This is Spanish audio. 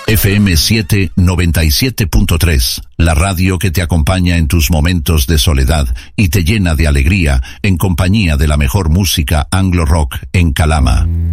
FM7 97.3, la radio que te acompaña en tus momentos de soledad y te llena de alegría en compañía de la mejor música anglo rock en Calama.